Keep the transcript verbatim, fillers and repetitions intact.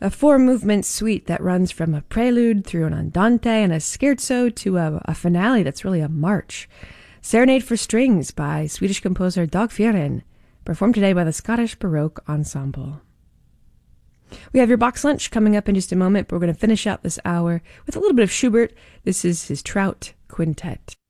a four-movement suite that runs from a prelude through an andante and a scherzo to a, a finale that's really a march. Serenade for Strings by Swedish composer Dag Fjärden, performed today by the Scottish Baroque Ensemble. We have your box lunch coming up in just a moment, but we're going to finish out this hour with a little bit of Schubert. This is his Trout Quintet.